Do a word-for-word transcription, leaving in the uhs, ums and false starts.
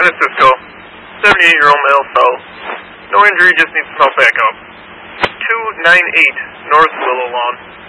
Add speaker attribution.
Speaker 1: San Francisco. seventy-eight-year-old male fell. No injury, just needs some help back up. two ninety-eight North Willow Lawn.